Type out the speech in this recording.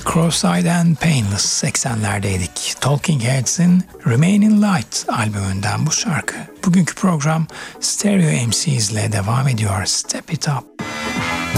Cross-Eyed and Painless 80'lerdeydik. Talking Heads'in Remain in Light albümünden bu şarkı. Bugünkü program Stereo MCs ile devam ediyor. Step It Up.